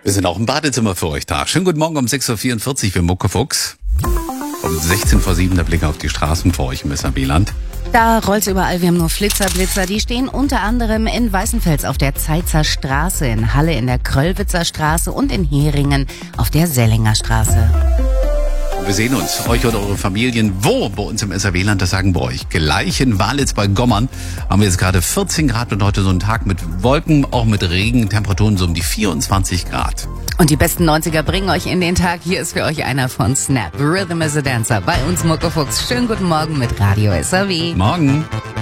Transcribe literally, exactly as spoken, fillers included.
Wir sind auch im Badezimmer für euch da. Schönen guten Morgen um sechs Uhr vierundvierzig für Muckefuchs. Um sechzehn vor sieben der Blick auf die Straßen für euch im S R W-Land. Da rollt's überall. Wir haben nur Flitzer, Die stehen unter anderem in Weißenfels auf der Zeitzer Straße, in Halle in der Kröllwitzer Straße und in Heringen auf der Sellinger Straße. Wir sehen uns, euch oder eure Familien, wo bei uns im S R W-Land, das sagen wir euch. Gleich in Walitz bei Gommern haben wir jetzt gerade vierzehn Grad und heute so einen Tag mit Wolken, auch mit Regen, Temperaturen so um die vierundzwanzig Grad. Und die besten neunziger bringen euch in den Tag. Hier ist für euch einer von Snap. Rhythm is a Dancer. Bei uns Muckefuchs. Schönen guten Morgen mit Radio S R W. Morgen.